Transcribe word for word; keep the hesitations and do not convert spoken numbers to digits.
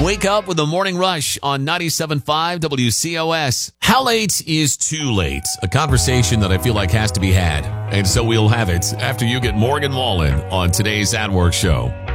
Wake up with the morning rush on ninety-seven point five W C O S. How late is too late? A conversation that I feel like has to be had. And so we'll have it after you get Morgan Wallen on today's At Work Show.